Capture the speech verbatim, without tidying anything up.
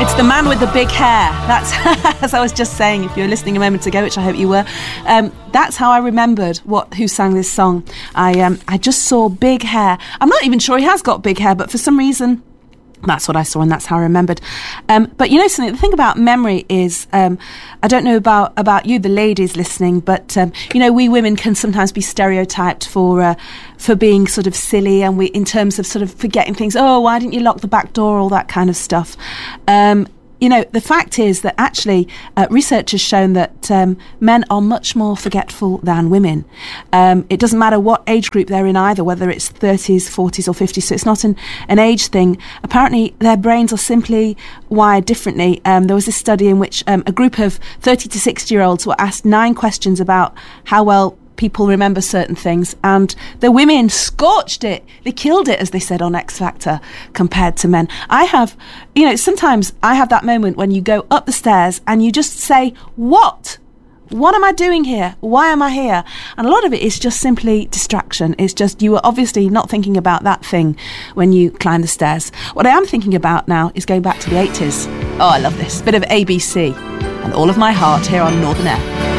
It's the man with the big hair. That's, as I was just saying, if you were listening a moment ago, which I hope you were, um, that's how I remembered what who sang this song. I um, I just saw big hair. I'm not even sure he has got big hair, but for some reason, that's what I saw, and that's how I remembered. Um, but you know something, the thing about memory is, um, I don't know about, about you, the ladies listening, but, um, you know, we women can sometimes be stereotyped for uh, for being sort of silly, and we, in terms of sort of forgetting things, oh, why didn't you lock the back door, all that kind of stuff. Um, you know, the fact is that actually uh, research has shown that um, men are much more forgetful than women. Um, it doesn't matter what age group they're in either, whether it's thirties, forties or fifties, so it's not an, an age thing. Apparently their brains are simply wired differently. Um, there was this study in which um, a group of thirty to sixty year olds were asked nine questions about how well people remember certain things, and the women scorched it. They killed it, as they said on X Factor, compared to men. I have, you know, sometimes I have that moment when you go up the stairs and you just say, what? What am I doing here? Why am I here? And a lot of it is just simply distraction. It's just you were obviously not thinking about that thing when you climb the stairs. What I am thinking about now is going back to the eighties. Oh, I love this. Bit of A B C and All of My Heart here on Northern Air.